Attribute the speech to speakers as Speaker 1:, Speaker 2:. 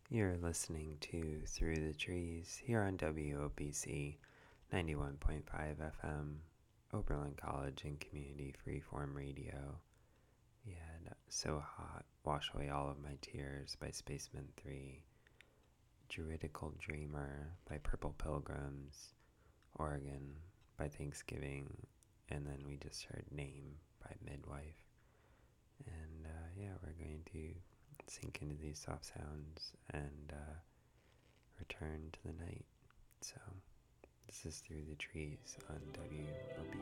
Speaker 1: You're listening to Through the Trees here on WOBC 91.5 FM, Oberlin College and Community Freeform Radio. Yeah, So Hot, Wash Away All of My Tears by Spaceman 3, Druidical Dreamer by Purple Pilgrims, Oregon by Thanksgiving, and then we just heard Name by Midwife. And we're going to sink into these soft sounds and return to the night. So this is Through the Trees on WOB.